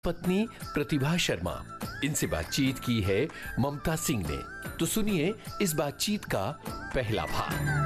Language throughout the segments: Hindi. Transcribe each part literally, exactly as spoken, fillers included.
पत्नी प्रतिभा शर्मा, इनसे बातचीत की है ममता सिंह ने। तो सुनिए इस बातचीत का पहला भाग।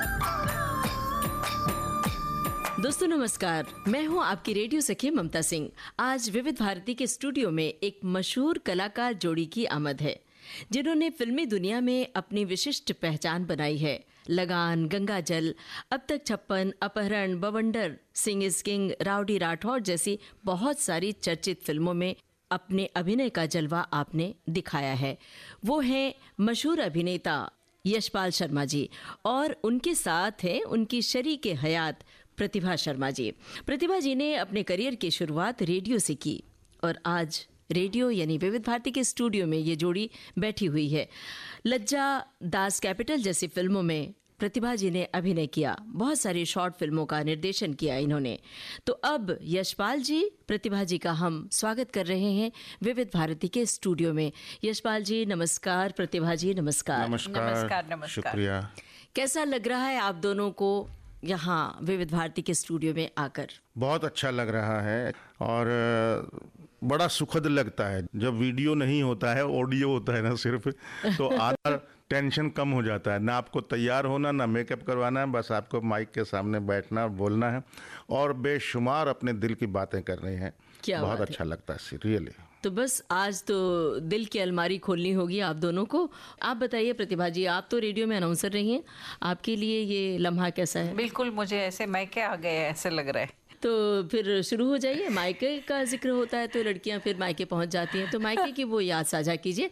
दोस्तों नमस्कार, मैं हूं आपकी रेडियो सखी ममता सिंह। आज विविध भारती के स्टूडियो में एक मशहूर कलाकार जोड़ी की आमद है, जिन्होंने फिल्मी दुनिया में अपनी विशिष्ट पहचान बनाई है। लगान, गंगा जल, अब तक छप्पन, अपहरण, बवंडर, Singh is king, rowdy Rathore जैसी बहुत सारी चर्चित फिल्मों में अपने अभिनय का जलवा आपने दिखाया है। वो हैं मशहूर अभिनेता यशपाल शर्मा जी, और उनके साथ हैं उनकी शरीके हयात प्रतिभा शर्मा जी। प्रतिभा जी ने अपने करियर की शुरुआत रेडियो से की और आज रेडियो यानी विविध भारती के स्टूडियो में ये जोड़ी बैठी हुई है। लज्जा, दास कैपिटल जैसी फिल्मों में प्रतिभा जी ने अभिनय किया, बहुत सारी शॉर्ट फिल्मों का निर्देशन किया इन्होंने। तो अब यशपाल जी, प्रतिभा जी का हम स्वागत कर रहे हैं विविध भारती के स्टूडियो में। यशपाल जी नमस्कार, प्रतिभा जी नमस्कार। नमस्कार, नमस्कार, नमस्कार। शुक्रिया। कैसा लग रहा है आप दोनों को यहाँ विविध भारती के स्टूडियो में आकर? बहुत अच्छा लग रहा है और बड़ा सुखद लगता है जब वीडियो नहीं होता है, ऑडियो होता है ना सिर्फ, तो आधा टेंशन कम हो जाता है। ना आपको तैयार होना, ना मेकअप करवाना है, बस आपको माइक के सामने बैठना, बोलना है और बेशुमार अपने दिल की बातें करनी है। बहुत अच्छा लगता है रियली। तो बस आज तो दिल की अलमारी खोलनी होगी आप दोनों को। आप बताइए प्रतिभा जी, आप तो रेडियो में अनाउंसर रही हैं, आपके लिए ये लम्हा कैसा है? बिल्कुल, मुझे ऐसे मायके आ गए ऐसे लग रहा है। तो फिर शुरू हो जाइए। मायके का जिक्र होता है तो लड़कियां फिर मायके पहुंच जाती हैं, तो मायके की वो याद साझा कीजिए।